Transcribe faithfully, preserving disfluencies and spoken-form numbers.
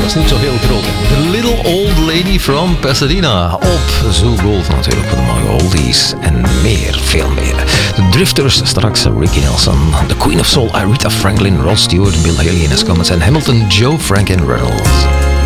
was niet zo heel groot. The Little Old Lady from Pasadena. Op Zoo Gold natuurlijk voor de mooie oldies. En meer, veel meer. De Drifters, straks Ricky Nelson. The Queen of Soul, Aretha Franklin, Rod Stewart, Bill Haley en Escomets. En Hamilton, Joe Frank en Reynolds.